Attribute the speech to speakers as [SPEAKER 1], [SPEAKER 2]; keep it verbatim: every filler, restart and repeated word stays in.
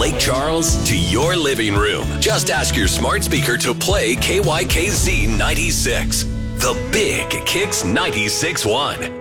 [SPEAKER 1] Lake Charles to your living room. Just ask your smart speaker to play K Y K Z ninety-six. The Big Kicks ninety-six point one.